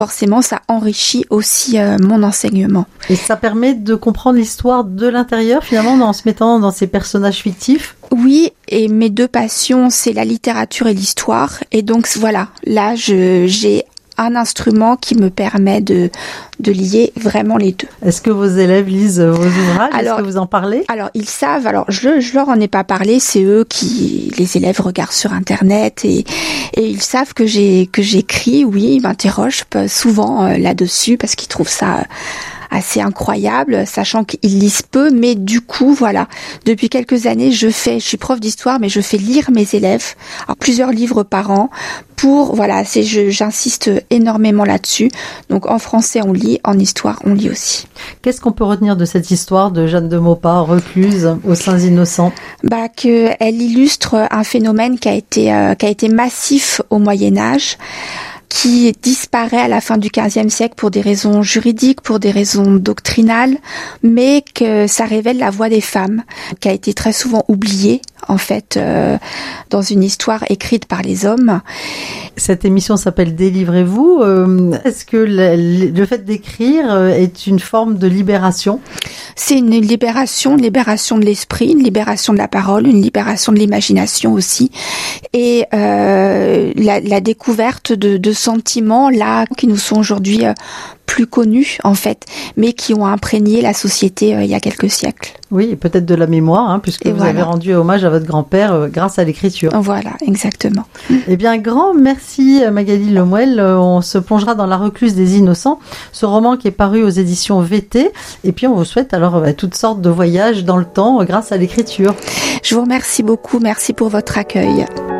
Forcément, ça enrichit aussi mon enseignement. Et ça permet de comprendre l'histoire de l'intérieur, finalement, en se mettant dans ces personnages fictifs? Oui, et mes deux passions, c'est la littérature et l'histoire. Et donc, voilà, là, j'ai un instrument qui me permet de lier vraiment les deux. Est-ce que vos élèves lisent vos ouvrages? Est-ce que vous en parlez? Alors, ils savent. Alors, je leur en ai pas parlé. C'est eux qui, les élèves, regardent sur Internet et ils savent que j'écris. Oui, ils m'interrogent souvent là-dessus parce qu'ils trouvent ça assez incroyable, sachant qu'ils lisent peu, mais du coup, voilà, depuis quelques années, je suis prof d'histoire, mais je fais lire mes élèves, alors plusieurs livres par an, j'insiste énormément là-dessus. Donc en français, on lit, en histoire, on lit aussi. Qu'est-ce qu'on peut retenir de cette histoire de Jeanne de Maupas, recluse aux Saints Innocents? Qu'elle illustre un phénomène qui a été massif au Moyen-Âge, qui disparaît à la fin du XVe siècle pour des raisons juridiques, pour des raisons doctrinales, mais que ça révèle la voix des femmes, qui a été très souvent oubliée, en fait, dans une histoire écrite par les hommes. Cette émission s'appelle Délivrez-vous. Est-ce que le fait d'écrire est une forme de libération? C'est une libération de l'esprit, une libération de la parole, une libération de l'imagination aussi, et la découverte de sentiments là qui nous sont aujourd'hui plus connus en fait, mais qui ont imprégné la société il y a quelques siècles. Oui, et peut-être de la mémoire, puisque vous avez rendu hommage à votre grand-père grâce à l'écriture. Voilà, exactement. Eh bien, grand merci Magali Lemuel. On se plongera dans La Recluse des Innocents, ce roman qui est paru aux éditions VT. Et puis, on vous souhaite alors toutes sortes de voyages dans le temps grâce à l'écriture. Je vous remercie beaucoup. Merci pour votre accueil.